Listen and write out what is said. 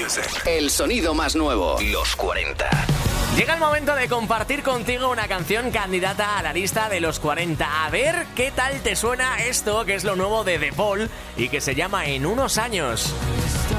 music. El sonido más nuevo. Los 40. Llega el momento de compartir contigo una canción candidata a la lista de los 40. A ver qué tal te suena esto, que es lo nuevo de The Paul y que se llama En unos años.